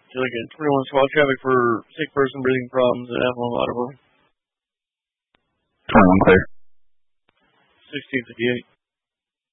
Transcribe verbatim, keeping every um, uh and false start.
Till again, twenty-one squad traffic for sick person breathing problems at Avalon Audible. twenty-one clear. sixteen fifty-eight.